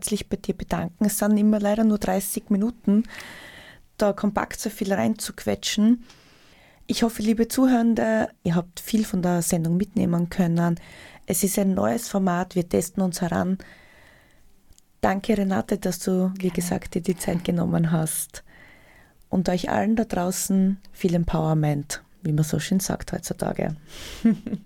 herzlich bei dir bedanken. Es sind immer leider nur 30 Minuten, da kompakt so viel reinzuquetschen. Ich hoffe, liebe Zuhörende, ihr habt viel von der Sendung mitnehmen können. Es ist ein neues Format, wir testen uns heran. Danke, Renate, dass du, wie gesagt, dir die Zeit genommen hast. Und euch allen da draußen viel Empowerment, wie man so schön sagt heutzutage.